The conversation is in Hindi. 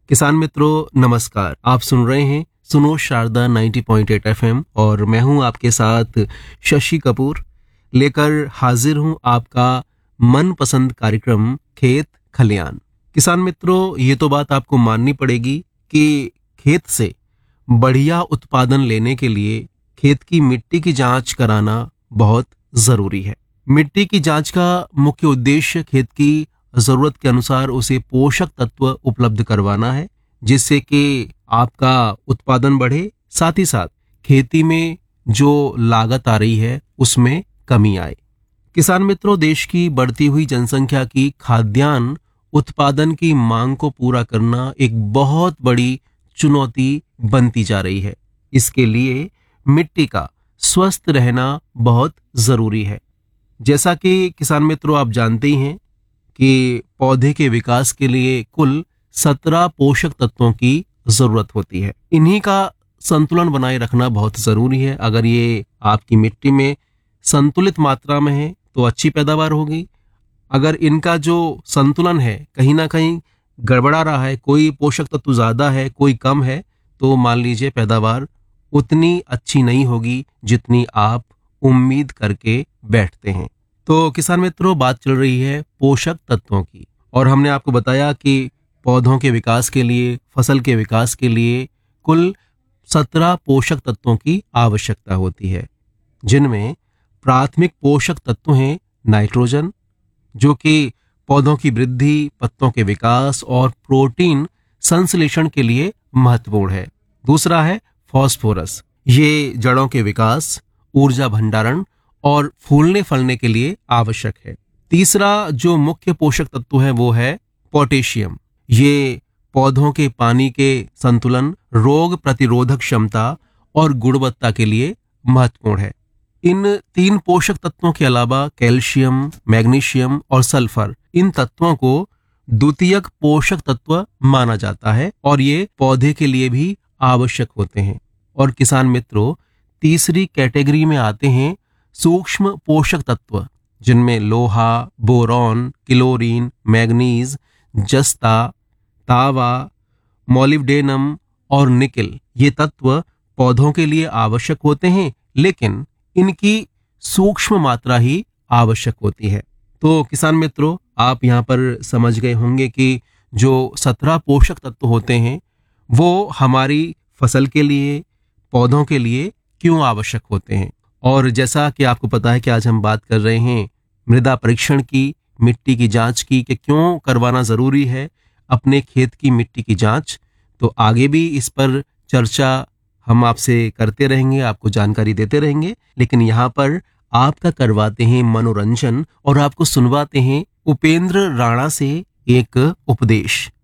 किसान मित्रों नमस्कार। आप सुन रहे हैं सुनो शारदा 90.8 एफएम और मैं हूं आपके साथ शशि कपूर लेकर हाजिर हूं आपका मनपसंद कार्यक्रम खेत खलियान। किसान मित्रों ये तो बात आपको माननी पड़ेगी कि खेत से बढ़िया उत्पादन लेने के लिए खेत की मिट्टी की जांच कराना बहुत जरूरी है। मिट्टी की जांच का मुख्य उद्देश्य खेत की जरूरत के अनुसार उसे पोषक तत्व उपलब्ध करवाना है, जिससे कि आपका उत्पादन बढ़े, साथ ही साथ खेती में जो लागत आ रही है उसमें कमी आए। किसान मित्रों, देश की बढ़ती हुई जनसंख्या की खाद्यान्न उत्पादन की मांग को पूरा करना एक बहुत बड़ी चुनौती बनती जा रही है। इसके लिए मिट्टी का स्वस्थ रहना बहुत जरूरी है। जैसा कि किसान मित्रों आप जानते ही हैं कि पौधे के विकास के लिए कुल 17 पोषक तत्वों की जरूरत होती है। इन्हीं का संतुलन बनाए रखना बहुत जरूरी है। अगर ये आपकी मिट्टी में संतुलित मात्रा में है तो अच्छी पैदावार होगी। अगर इनका जो संतुलन है कहीं ना कहीं गड़बड़ा रहा है, कोई पोषक तत्व ज्यादा है कोई कम है, तो मान लीजिए पैदावार उतनी अच्छी नहीं होगी जितनी आप उम्मीद करके बैठते हैं। तो किसान मित्रों बात चल रही है पोषक तत्वों की, और हमने आपको बताया कि पौधों के विकास के लिए, फसल के विकास के लिए कुल 17 पोषक तत्वों की आवश्यकता होती है, जिनमें प्राथमिक पोषक तत्व हैं नाइट्रोजन, जो कि पौधों की वृद्धि, पत्तों के विकास और प्रोटीन संश्लेषण के लिए महत्वपूर्ण है। दूसरा है फास्फोरस, ये जड़ों के विकास, ऊर्जा भंडारण और फूलने फलने के लिए आवश्यक है। तीसरा जो मुख्य पोषक तत्व है वो है पोटेशियम, ये पौधों के पानी के संतुलन, रोग प्रतिरोधक क्षमता और गुणवत्ता के लिए महत्वपूर्ण है। इन 3 पोषक तत्वों के अलावा कैल्शियम, मैग्नीशियम और सल्फर, इन तत्वों को द्वितीयक पोषक तत्व माना जाता है और ये पौधे के लिए भी आवश्यक होते हैं। और किसान मित्रों तीसरी कैटेगरी में आते हैं सूक्ष्म पोषक तत्व, जिनमें लोहा, बोरॉन, क्लोरीन, मैग्नीज, जस्ता, तावा, मोलिब्डेनम और निकेल, ये तत्व पौधों के लिए आवश्यक होते हैं, लेकिन इनकी सूक्ष्म मात्रा ही आवश्यक होती है। तो किसान मित्रों आप यहाँ पर समझ गए होंगे कि जो 17 पोषक तत्व होते हैं वो हमारी फसल के लिए, पौधों के लिए क्यों आवश्यक होते हैं। और जैसा कि आपको पता है कि आज हम बात कर रहे हैं मृदा परीक्षण की, मिट्टी की जांच की, कि क्यों करवाना जरूरी है अपने खेत की मिट्टी की जांच। तो आगे भी इस पर चर्चा हम आपसे करते रहेंगे, आपको जानकारी देते रहेंगे, लेकिन यहाँ पर आपका करवाते हैं मनोरंजन और आपको सुनवाते हैं उपेंद्र राणा से एक उपदेश।